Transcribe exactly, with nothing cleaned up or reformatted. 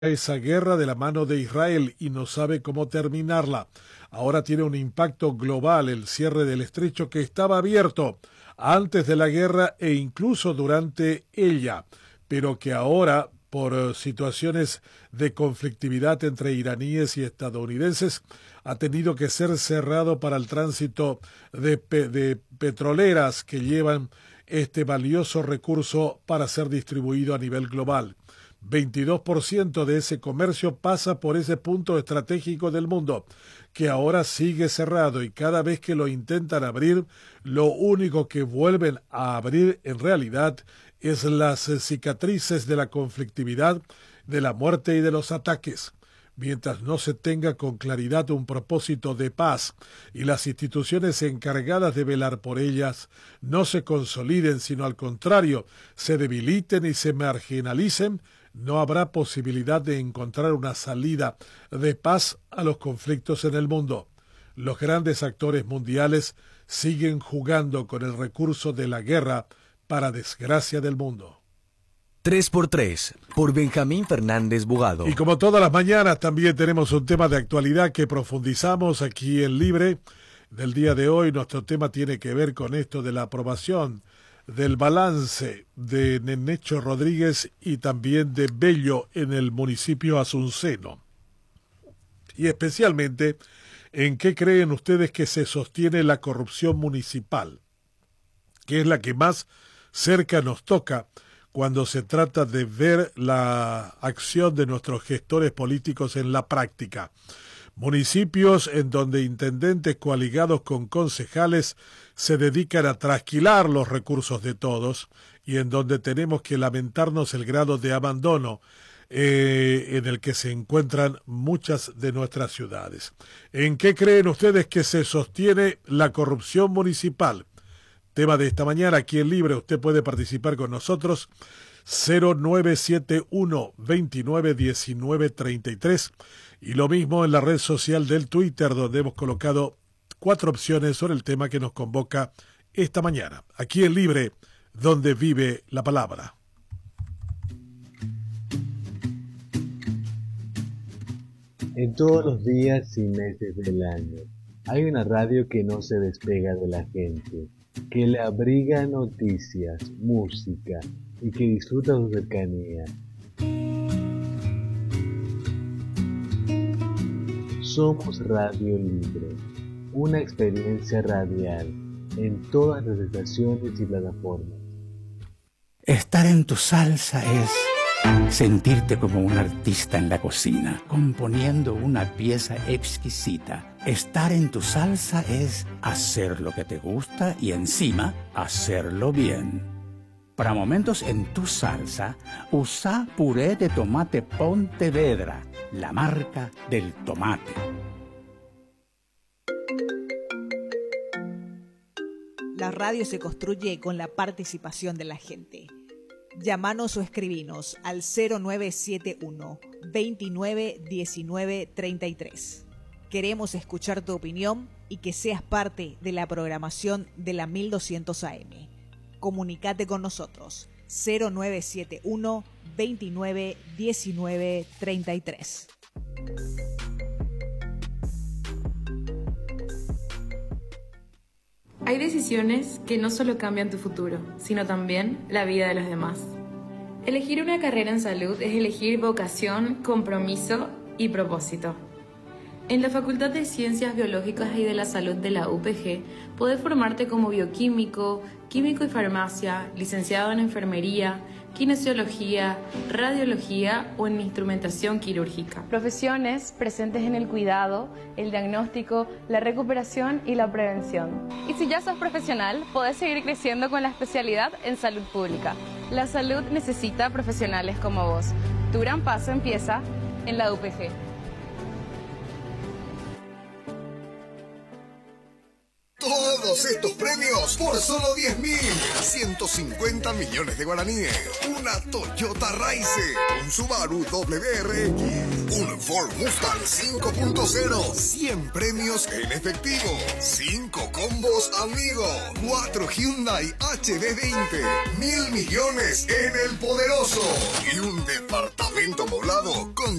esa guerra de la mano de Israel y no sabe cómo terminarla. Ahora tiene un impacto global el cierre del estrecho que estaba abierto antes de la guerra e incluso durante ella, pero que ahora, por situaciones de conflictividad entre iraníes y estadounidenses, ha tenido que ser cerrado para el tránsito de, pe de petroleras que llevan este valioso recurso para ser distribuido a nivel global. veintidós por ciento de ese comercio pasa por ese punto estratégico del mundo, que ahora sigue cerrado, y cada vez que lo intentan abrir, lo único que vuelven a abrir en realidad es las cicatrices de la conflictividad, de la muerte y de los ataques. Mientras no se tenga con claridad un propósito de paz y las instituciones encargadas de velar por ellas no se consoliden, sino al contrario, se debiliten y se marginalicen, no habrá posibilidad de encontrar una salida de paz a los conflictos en el mundo. Los grandes actores mundiales siguen jugando con el recurso de la guerra para desgracia del mundo. tres por tres, por Benjamín Fernández Bugado. Y como todas las mañanas, también tenemos un tema de actualidad que profundizamos aquí en Libre. Del día de hoy, nuestro tema tiene que ver con esto de la aprobación del balance de Nenecho Rodríguez y también de Bello en el municipio asunceno. Y especialmente, ¿en qué creen ustedes que se sostiene la corrupción municipal? Que es la que más cerca nos toca cuando se trata de ver la acción de nuestros gestores políticos en la práctica. Municipios en donde intendentes coaligados con concejales se dedican a trasquilar los recursos de todos y en donde tenemos que lamentarnos el grado de abandono eh, en el que se encuentran muchas de nuestras ciudades. ¿En qué creen ustedes que se sostiene la corrupción municipal? Tema de esta mañana aquí en Libre. Usted puede participar con nosotros. cero nueve siete uno, veintinueve, diecinueve, treinta y tres. Y lo mismo en la red social del Twitter, donde hemos colocado cuatro opciones sobre el tema que nos convoca esta mañana. Aquí en Libre, donde vive la palabra. En todos los días y meses del año, hay una radio que no se despega de la gente, que le abriga noticias, música y que disfruta su cercanía. Somos Radio Libre, una experiencia radial en todas las estaciones y plataformas. Estar en tu salsa es sentirte como un artista en la cocina, componiendo una pieza exquisita. Estar en tu salsa es hacer lo que te gusta y encima hacerlo bien. Para momentos en tu salsa, usa puré de tomate Pontevedra, la marca del tomate. La radio se construye con la participación de la gente. Llámanos o escribinos al cero nueve siete uno, veintinueve, diecinueve, treinta y tres. Queremos escuchar tu opinión y que seas parte de la programación de la mil doscientos A M. Comunicate con nosotros. cero nueve siete uno, veintinueve, diecinueve, treinta y tres. Hay decisiones que no solo cambian tu futuro, sino también la vida de los demás. Elegir una carrera en salud es elegir vocación, compromiso y propósito. En la Facultad de Ciencias Biológicas y de la Salud de la U P G, podés formarte como bioquímico, químico y farmacia, licenciado en enfermería, kinesiología, radiología o en instrumentación quirúrgica. Profesiones presentes en el cuidado, el diagnóstico, la recuperación y la prevención. Y si ya sos profesional, podés seguir creciendo con la especialidad en salud pública. La salud necesita profesionales como vos. Tu gran paso empieza en la U P G. Todos estos premios por solo diez mil. ciento cincuenta millones de guaraníes. Una Toyota Raize. Un Subaru W R X. Un Ford Mustang cinco punto cero. cien premios en efectivo. cinco combos amigo. cuatro Hyundai H D veinte. Mil millones en el poderoso. Y un departamento moblado con